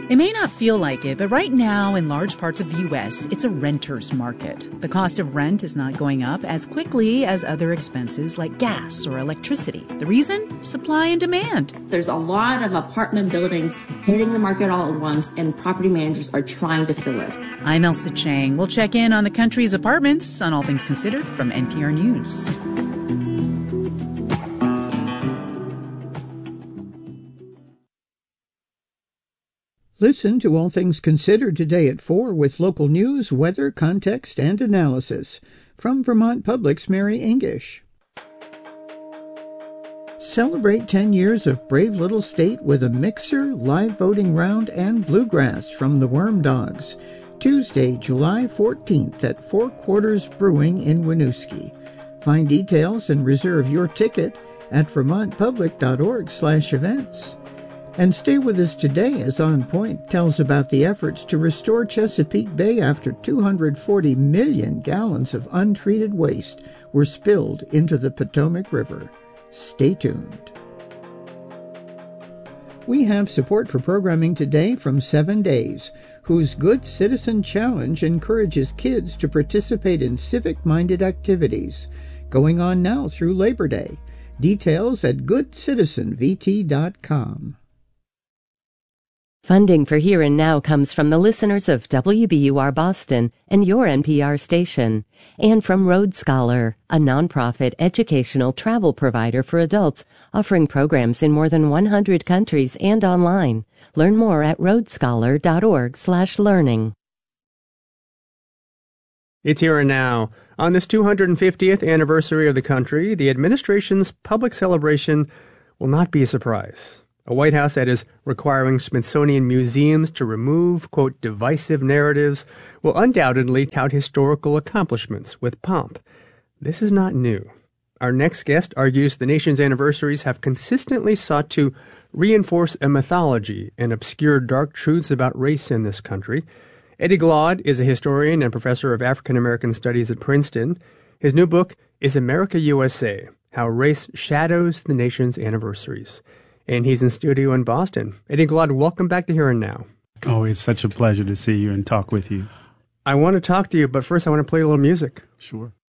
It may not feel like it, but right now in large parts of the U.S., it's a renter's market. The cost of rent is not going up as quickly as other expenses like gas or electricity. The reason? Supply and demand. There's a lot of apartment buildings hitting the market all at once, and property managers are trying to fill it. I'm Elsa Chang. We'll check in on the country's apartments on All Things Considered from NPR News. Listen to All Things Considered today at 4 with local news, weather, context, and analysis. From Vermont Public's Mary English. Celebrate 10 years of Brave Little State with a mixer, live voting round, and bluegrass from the Worm Dogs. Tuesday, July 14th at Four Quarters Brewing in Winooski. Find details and reserve your ticket at vermontpublic.org/events. And stay with us today as On Point tells about the efforts to restore Chesapeake Bay after 240 million gallons of untreated waste were spilled into the Potomac River. Stay tuned. We have support for programming today from 7 Days, whose Good Citizen Challenge encourages kids to participate in civic-minded activities, going on now through Labor Day. Details at goodcitizenvt.com. Funding for Here and Now comes from the listeners of WBUR Boston and your NPR station, and from Road Scholar, a nonprofit educational travel provider for adults offering programs in more than 100 countries and online. Learn more at roadscholar.org/learning. It's Here and Now. On this 250th anniversary of the country, the administration's public celebration will not be a surprise. A White House that is requiring Smithsonian museums to remove, quote, divisive narratives will undoubtedly tout historical accomplishments with pomp. This is not new. Our next guest argues the nation's anniversaries have consistently sought to reinforce a mythology and obscure dark truths about race in this country. Eddie Glaude is a historian and professor of African American Studies at Princeton. His new book is America USA, How Race Shadows the Nation's Anniversaries. And he's in studio in Boston. Eddie Glaude, welcome back to Here and Now. Oh, it's such a pleasure to see you and talk with you. I want to talk to you, but first I want to play a little music. Sure.